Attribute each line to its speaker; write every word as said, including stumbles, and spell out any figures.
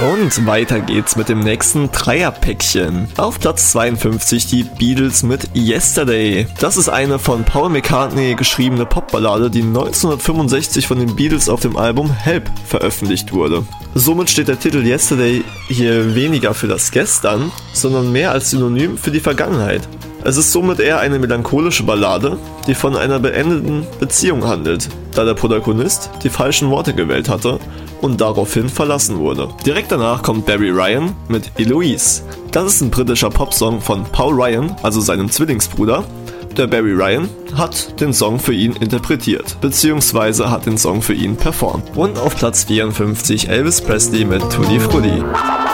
Speaker 1: Und weiter geht's mit dem nächsten Dreierpäckchen. Auf Platz zweiundfünfzig die Beatles mit Yesterday. Das ist eine von Paul McCartney geschriebene Popballade, die neunzehnhundertfünfundsechzig von den Beatles auf dem Album Help veröffentlicht wurde. Somit steht der Titel Yesterday hier weniger für das Gestern, sondern mehr als Synonym für die Vergangenheit. Es ist somit eher eine melancholische Ballade, die von einer beendeten Beziehung handelt, da der Protagonist die falschen Worte gewählt hatte und daraufhin verlassen wurde. Direkt danach kommt Barry Ryan mit Eloise. Das ist ein britischer Popsong von Paul Ryan, also seinem Zwillingsbruder. Der Barry Ryan hat den Song für ihn interpretiert, beziehungsweise hat den Song für ihn performt. Und auf Platz vierundfünfzig Elvis Presley mit Tutti Frutti.